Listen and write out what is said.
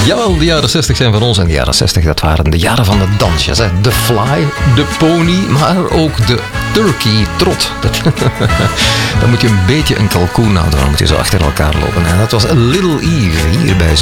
Jawel, de jaren 60 zijn van ons en de jaren 60 dat waren de jaren van de dansjes. Hè. De fly, de pony, maar ook de turkey trot. Dan moet je een beetje een kalkoen houden, dan moet je zo achter elkaar lopen. En dat was Little Eve hier bij